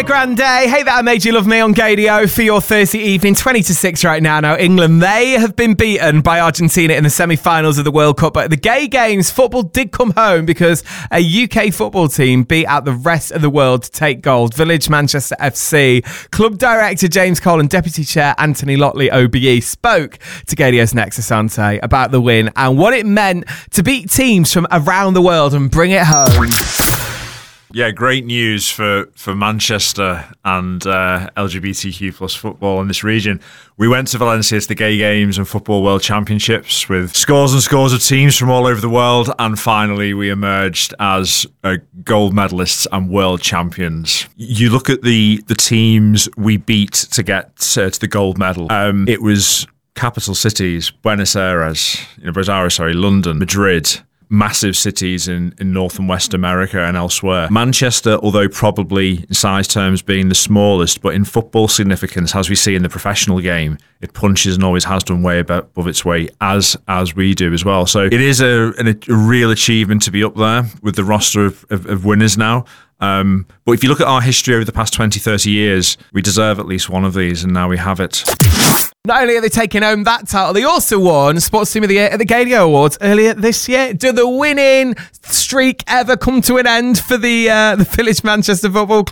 Grande. Hey there, I made you love me on Gadio for your Thursday evening, 20-6 right now. Now, England, they have been beaten by Argentina in the semi-finals of the World Cup, but at the Gay Games, football did come home because a UK football team beat out the rest of the world to take gold. Village Manchester FC. Club director James Cole and deputy chair Anthony Lotley OBE spoke to Gadio's Next Asante about the win and what it meant to beat teams from around the world and bring it home. Yeah, great news for Manchester and LGBTQ plus football in this region. We went to Valencia to the Gay Games and Football World Championships with scores and scores of teams from all over the world, and finally we emerged as gold medalists and world champions. You look at the teams we beat to get to the gold medal. It was capital cities, Buenos Aires, London, Madrid. Massive cities in North and West America and elsewhere. Manchester, although probably in size terms being the smallest, but in football significance, as we see in the professional game, it punches and always has done way above its weight, as we do as well. So it is a real achievement to be up there with the roster of winners now. But if you look at our history over the past 20, 30 years, we deserve at least one of these, and now we have it. Not only are they taking home that title, they also won Sports Team of the Year at the Gadio Awards earlier this year. Do the winning streak ever come to an end for the Village Manchester Football Club?